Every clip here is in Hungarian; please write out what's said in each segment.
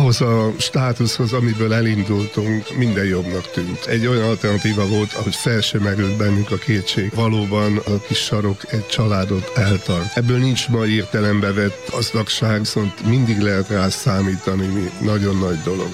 Ahhoz a státuszhoz, amiből elindultunk, minden jobbnak tűnt. Egy olyan alternatíva volt, ahogy fel sem merült bennünk a kétség. Valóban a kis sarok egy családot eltart. Ebből nincs ma értelembe vett gazdagság, viszont mindig lehet rá számítani, mi nagyon nagy dolog.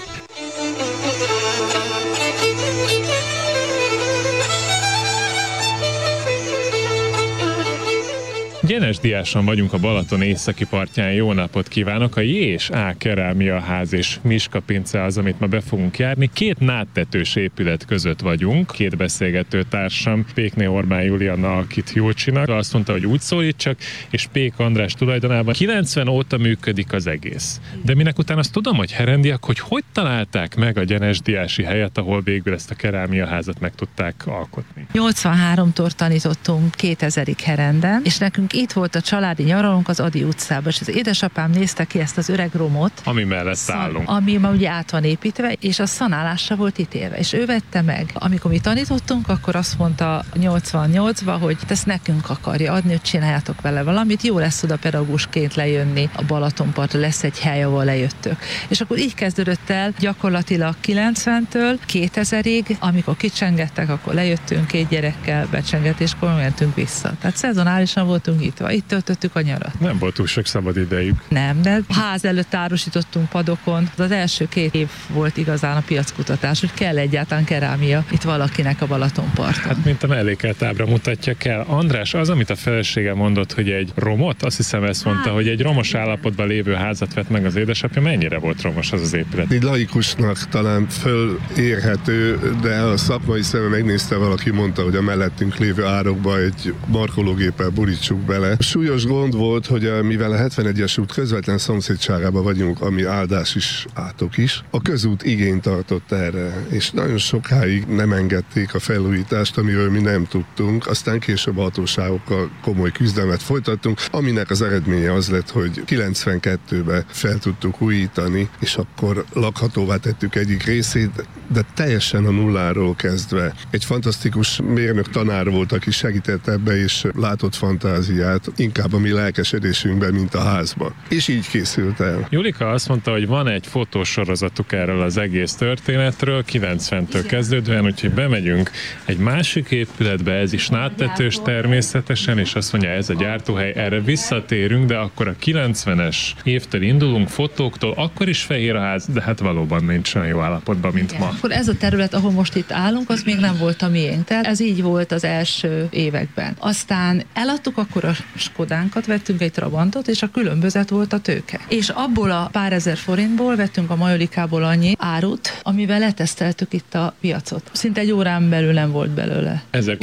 Gyenes Diáson vagyunk a Balaton északi partján, jó napot kívánok! A J és A Kerámia Ház és Miska Pince az, amit ma be fogunk járni. Két nádtetős épület között vagyunk, két beszélgető társam, Pékné Orbán Julianna, akit Julcsinak, azt mondta, hogy úgy szólítsak, és Pék András tulajdonában 90 óta működik az egész. De minek után azt tudom, hogy herendiak, hogy találták meg a Gyenes Diási helyet, ahol végül ezt a Kerámia házat meg tudták alkotni. 83-tól tanítottunk 2000-ig Herenden, és nekünk itt volt a családi nyaralónk az Ady utcában, és az édesapám nézte ki ezt az öreg romot, ami mellett állunk. Ami ma ugye át van építve, és a szanálásra volt ítélve, és ő vette meg. Amikor mi tanítottunk, akkor azt mondta 88-ban, hogy ezt nekünk akarja adni, hogy csináljátok vele valamit, jó lesz oda pedagógusként lejönni a Balatonpartra, lesz egy hely, ahol lejöttök. És akkor így kezdődött el gyakorlatilag 90-től 2000-ig, amikor kicsengettek, akkor lejöttünk két gyerekkel, becsengetéskor mentünk vissza. Tehát szezonálisan voltunk itt töltöttük a nyarat. Nem volt túl sok szabad idejük. Nem, de ház előtt árusítottunk padokon. Az első 2 év volt igazán a piackutatás, hogy kell egyáltalán kerámia itt valakinek a Balatonparton. Hát mint a mellékelt ábra mutatja kell. András, az, amit a felesége mondott, hogy egy romot, azt hiszem ezt mondta, hogy egy romos állapotban lévő házat vett meg az édesapja, mennyire volt romos az épület? Egy laikusnak talán fölérhető, de a szakmai szeme megnézte, valaki mondta, hogy a mellettünk lévő árokba egy markológéppel burítsuk bele. Súlyos gond volt, hogy mivel a 71-es út közvetlen szomszédságában vagyunk, ami áldás is, átok is, a közút igényt tartott erre, és nagyon sokáig nem engedték a felújítást, amiről mi nem tudtunk. Aztán később a hatóságokkal komoly küzdelmet folytattunk, aminek az eredménye az lett, hogy 92-ben fel tudtuk újítani, és akkor lakhatóvá tettük egyik részét, de teljesen a nulláról kezdve. Egy fantasztikus mérnök tanár volt, aki segített ebbe, és látott fantáziát, inkább a mi lelkesedésünkben, mint a házba. És így készült el. Julika azt mondta, hogy van egy fotósorozatuk erről az egész történetről, 90-től kezdődően, úgyhogy bemegyünk egy másik épületbe, ez is nádtetős természetesen, és azt mondja, ez a gyártóhely, erre visszatérünk, de akkor a 90-es évtől indulunk, fotóktól, akkor is fehér a ház, de hát valóban nincs olyan jó állapotban, mint ma. Akkor ez a terület, ahol most itt állunk, az még nem volt a miénk. Tehát ez így volt az első években. Aztán eladtuk akkor a Skodánkat, vettünk egy Trabantot, és a különbözet volt a tőke. És abból a pár ezer forintból vettünk a Majolikából annyi árut, amivel leteszteltük itt a piacot. Szinte egy órán belül nem volt belőle.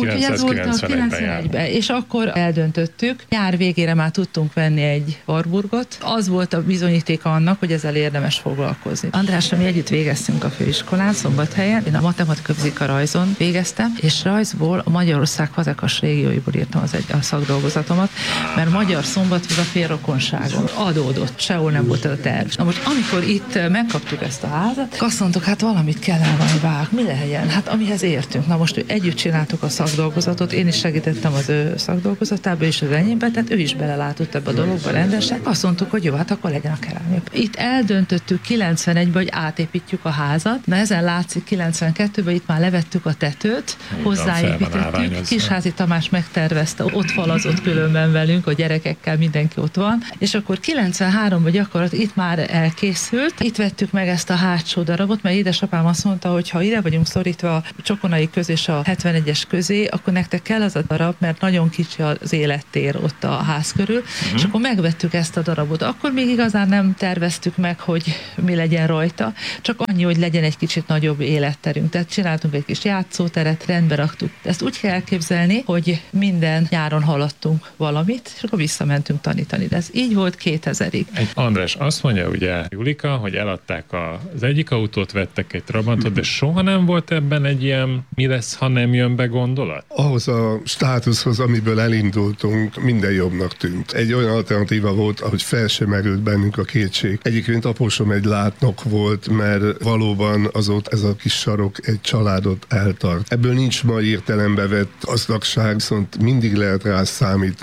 1991-ben. És akkor eldöntöttük, nyár végére már tudtunk venni egy Warburgot. Az volt a bizonyítéka annak, hogy ezzel érdemes foglalkozni. Andrással mi együtt végeztünk a főiskolán, Szombathelyen. Én a matematika fizika rajzon végeztem, és rajzból a Magyarország fazekas régióiból írtam a szakdolgozatomat, mert magyar Szombat az a félrokonságon adódott, sehol nem volt ez a terv. Na most, amikor itt megkaptuk ezt a házat, azt mondtuk, hát valamit kell elvágni, mi legyen? Hát amihez értünk. Na most együtt csináltuk a szakdolgozatot, én is segítettem az ő szakdolgozatába és az enyémbe, tehát ő is belelátott ebbe a dologba rendesen. Azt mondtuk, hogy jó, hát akkor legyen a kerámia. Itt eldöntöttük 91-ben, hogy átépítjük a házat. Na ezen látszik 92-ben, itt már levettük a tetőt, hozzáépítettük. Kisházi Tamás megtervezte, ott falazott különben velünk, a gyerekekkel, mindenki ott van. És akkor 93-ban gyakorlatilag itt már elkészült. Itt vettük meg ezt a hátsó darabot, mert édesapám azt mondta, hogy ha ide vagyunk szorítva a Csokonai köz és a 71-es közé, akkor nektek kell az a darab, mert nagyon kicsi az élettér ott a ház körül. És akkor megvettük ezt a darabot. Akkor még igazán nem terveztük meg, hogy mi legyen rajta, csak annyi, hogy legyen egy kicsit nagyobb életterünk. Tehát csináltunk egy kis játszóteret, rendbe raktuk. Ezt úgy kell elképzelni, hogy minden nyáron haladtunk valamit, és akkor visszamentünk tanítani. De ez így volt 2000-ig. András, azt mondja ugye Julika, hogy eladták az egyik autót, vettek egy Trabantot, de soha nem volt ebben egy ilyen mi lesz, ha nem jön be gondolat? Ahhoz a státuszhoz, amiből elindultunk, minden jobbnak tűnt. Egy olyan alternatíva volt, ahogy fel sem merült bennünk a kétség. Egyébként apósom egy látnok volt, mert valóban azóta ez a kis sarok egy családot eltart. Ebből nincs ma értelembe vett gazdagság, viszont mindig lehet rá számítani.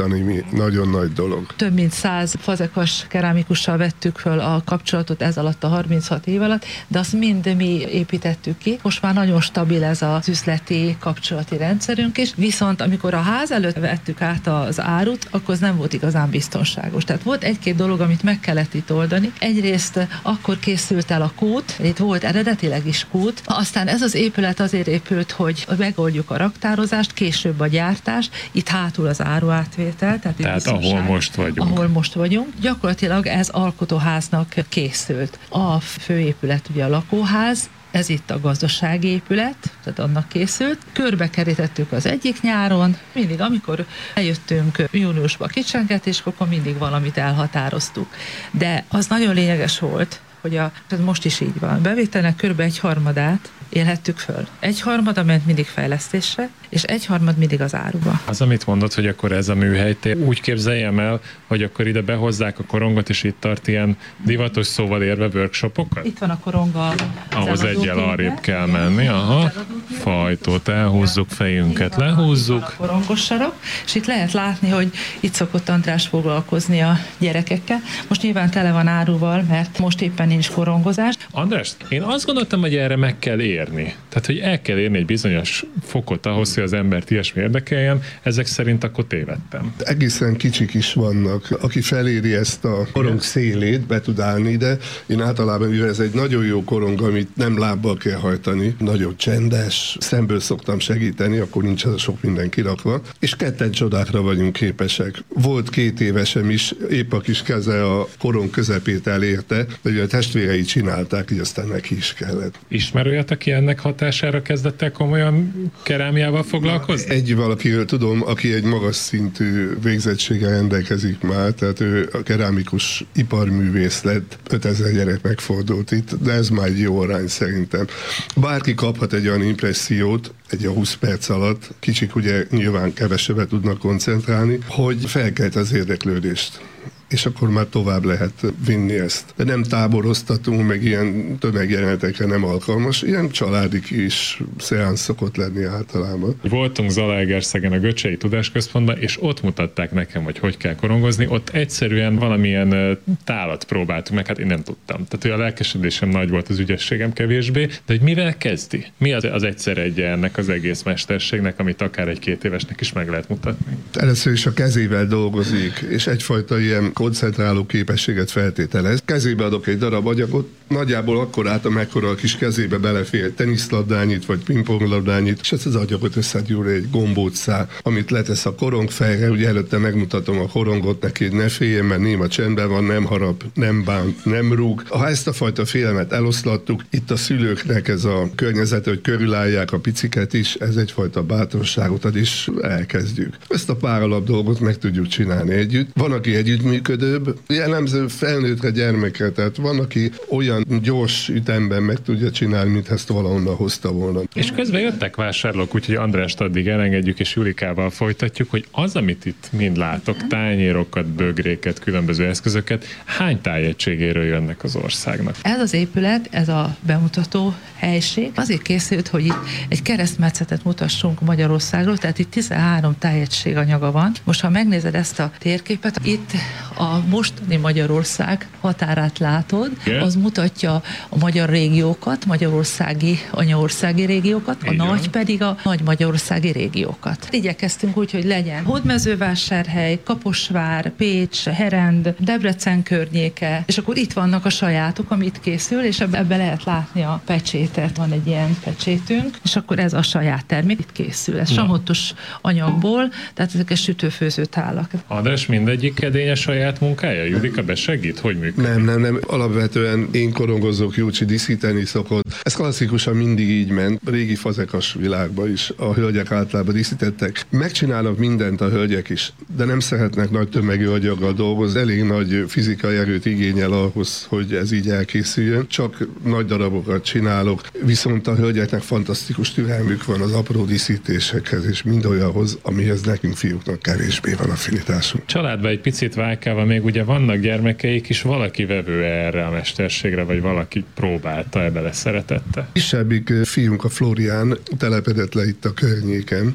alakítani, nagyon nagy dolog. Több mint 100 fazekas kerámikussal vettük föl a kapcsolatot ez alatt a 36 év alatt, de azt mind mi építettük ki. Most már nagyon stabil ez az üzleti kapcsolati rendszerünk is, viszont amikor a ház előtt vettük át az árut, akkor az nem volt igazán biztonságos. Tehát volt egy-két dolog, amit meg kellett itt oldani. Egyrészt akkor készült el a kút, itt volt eredetileg is kút, aztán ez az épület azért épült, hogy megoldjuk a raktározást, később a gyártást, itt hátul az áruátvétel. Tehát ahol most vagyunk. Ahol most vagyunk. Gyakorlatilag ez alkotóháznak készült. A főépület ugye a lakóház, ez itt a gazdasági épület, tehát annak készült. Körbekerítettük az egyik nyáron, mindig amikor eljöttünk júniusba kicsengetéskor, akkor mindig valamit elhatároztuk. De az nagyon lényeges volt, hogy most is így van. Bevételnek kb. 1/3 élhettük föl. 1/3 ment mindig fejlesztésre, és 1/3 mindig az áruba. Az, amit mondod, hogy akkor ez a műhelytér, úgy képzeljem el, hogy akkor ide behozzák a korongot, és itt tart ilyen divatos szóval érve workshopokat? Itt van a koronga. Ahhoz egyel arrébb kell menni, fajtót elhúzzuk, fejünket lehúzzuk. A korongos sarok, és itt lehet látni, hogy itt szokott András foglalkozni a gyerekekkel. Most nyilván tele van áruval, mert most éppen nincs korongozás. András, én azt gondoltam, hogy erre meg kell érni. Tehát, hogy el kell érni egy bizonyos fokot ahhoz, hogy az embert ilyesmi érdekeljen, ezek szerint akkor tévedtem. Egészen kicsik is vannak, aki feléri ezt a korong szélét, be tud állni ide. Én általában, mivel ez egy nagyon jó korong, amit nem lábbal kell hajtani, nagyon csendes, szemből szoktam segíteni, akkor nincs az a sok minden kirakva, és ketten csodákra vagyunk képesek. Volt 2 évesem is, épp a kis keze a korong közepét elérte, de a testvérei csinálták, így aztán neki is kellett. Ismer olyat, aki ennek hatására kezdett el komolyan kerámiával foglalkozni? Egy valakiről tudom, aki egy magas szintű végzettséggel rendelkezik már, tehát ő a kerámikus iparművész lett, 5000 gyerek megfordult itt, de ez már egy jó arány szerintem. Bárki kaphat egy olyan impressziót, egy 20 perc alatt, kicsik ugye nyilván kevesebbet tudnak koncentrálni, hogy felkelt az érdeklődést. És akkor már tovább lehet vinni ezt. De nem táboroztatunk, meg ilyen tömegjelenetekre nem alkalmas, ilyen családi kis szeánsz szokott lenni általában. Voltunk Zalaegerszegen a Göcsei Tudásközpontban, és ott mutatták nekem, hogy kell korongozni. Ott egyszerűen valamilyen tálat próbáltunk meg, hát én nem tudtam. Tehát, hogy a lelkesedésem nagy volt, az ügyességem kevésbé, de hogy mivel kezdi? Mi az egyszer egy ennek az egész mesterségnek, amit akár egy 2 évesnek is meg lehet mutatni? Először is a kezével dolgozik, és egyfajta ilyen koncentráló képességet feltételez. Kezébe adok egy darab anyagot, nagyjából akkor át, amekkora a kis kezébe belefér egy teniszlabdányit, vagy pingponglabdányit, és ezt az anyagot összegyúr egy gombóccal, amit letesz a korongfejre, ugye előtte megmutatom a korongot neki, hogy ne féljen, mert néma csendben van, nem harap, nem bánt, nem rúg. Ha ezt a fajta félelmet eloszlattuk, itt a szülőknek ez a környezet, hogy körülállják a piciket is, ez egyfajta bátorságot ad, és elkezdjük. Ezt a pár alap dolgot meg tudjuk csinálni együtt. Van, aki együttműködőbb, jellemző felnőttre, gyermekre, tehát van, aki olyan gyors ütemben meg tudja csinálni, mint ezt valahonnan hozta volna. És közben jöttek vásárlók, úgyhogy Andrást addig elengedjük, és Julikával folytatjuk, hogy az, amit itt mind látok, tányérokat, bögréket, különböző eszközöket, hány tájegységéről jönnek az országnak? Ez az épület, ez a bemutató helység azért készült, hogy itt egy keresztmetszetet mutassunk Magyarországról, tehát itt 13 tájegység anyaga van. Most, ha megnézed ezt a térképet, itt a mostani Magyarország határát látod, az mutatja a magyar régiókat, magyarországi, anyaországi régiókat, a nagy pedig a nagy magyarországi régiókat. Igyekeztünk úgy, hogy legyen Hódmezővásárhely, Kaposvár, Pécs, Herend, Debrecen környéke, és akkor itt vannak a sajátok, amit készül, és ebbe lehet látni a pecsétet. Van egy ilyen pecsétünk, és akkor ez a saját termék itt készül. Ez samottos anyagból, tehát ezek a sütőfőző tálak. András, mindegyik edénye saját munkája? Judika besegít? Hogy működik? Nem. Alapvetően én korongozok, Júcsi díszíteni szokott. Ez klasszikusan mindig így ment. Régi fazekas világban is a hölgyek általában díszítettek. Megcsinálnak mindent a hölgyek is, de nem szeretnek nagy tömegű anyaggal dolgozni. Elég nagy fizikai erőt igényel ahhoz, hogy ez így elkészüljön. Csak nagy darabokat csinálok, viszont a hölgyeknek fantasztikus türelmük van az apró díszítésekhez, és mind olyanhoz, amihez nekünk fiúknak kevésbé van affinitásunk. Családban egy picit válkálva még ugye vannak gyermekeik is, valaki vevő erre a mesterségre, vagy valaki próbálta, beleszeretette? Kisebbik fiunk, a Florián, telepedett le itt a környéken,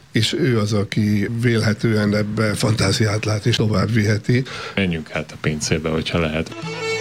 és ő az, aki vélhetően ebbe fantáziát lát és tovább viheti. Menjünk hát a pincébe, hogyha lehet.